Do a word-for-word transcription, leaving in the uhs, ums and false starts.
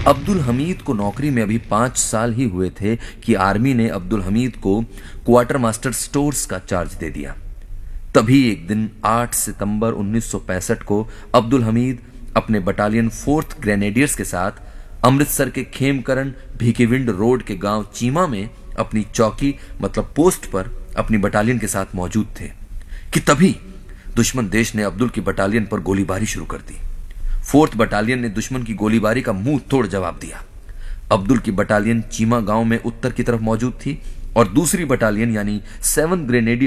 अब्दुल हमीद को नौकरी में अभी पांच साल ही हुए थे कि आर्मी ने अब्दुल हमीद को क्वार्टर मास्टर स्टोर्स का चार्ज दे दिया। तभी एक दिन आठ सितंबर उन्नीस सौ पैंसठ को अब्दुल हमीद अपने बटालियन फोर्थ ग्रेनेडियर्स के साथ अमृतसर के खेमकरण भिकीविंड रोड के गांव चीमा में अपनी चौकी मतलब पोस्ट पर अपनी बटालियन के साथ मौजूद थे कि तभी दुश्मन देश ने अब्दुल की बटालियन पर गोलीबारी शुरू कर दी। फोर्थ बटालियन ने दुश्मन की गोलीबारी का मुंह तोड़ जवाब दिया। अब्दुल की बटालियन चीमा गांव में उत्तर की तरफ मौजूद थी और दूसरी बटालियन यानी सेवन ग्रेनेडियर